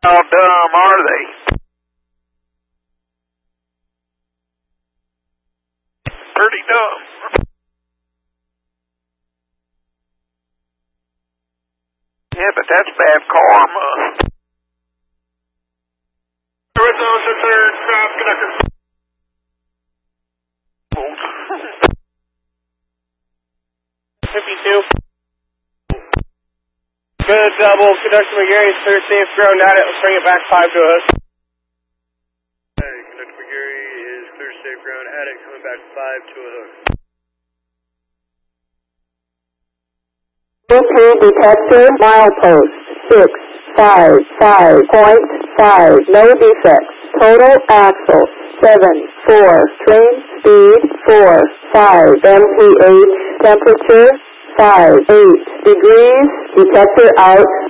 How dumb are they? Pretty dumb. Yeah, but that's bad karma. Arizona's the third, conductor. 52. Good double, Conductor McGarry, clear safe ground at it. Let's bring it back 5 to us. Hey, Conductor McGarry is clear safe ground at it, coming back 5 to a hook. BP detector, milepost 655.5, no defects. Total axle 7-4, train speed 4-5, MPH temperature 5-8 degrees, detector out.